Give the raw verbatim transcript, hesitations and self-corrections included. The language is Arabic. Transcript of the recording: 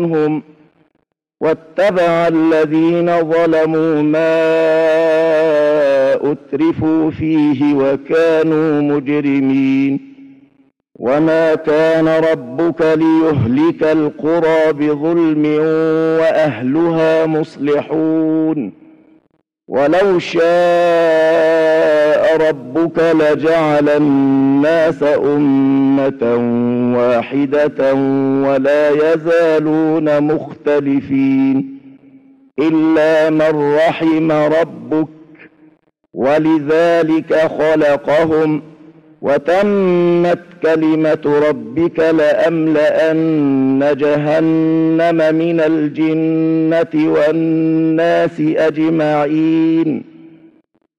عنهم واتبع الذين ظلموا ما أترفوا فيه وكانوا مجرمين. وما كان ربك ليهلك القرى بظلم وأهلها مصلحون. ولو شاء ربك لجعل الناس أمة واحدة ولا يزالون مختلفين إلا من رحم ربك ولذلك خلقهم وتمت كلمة ربك لأملأن جهنم من الجنة والناس أجمعين.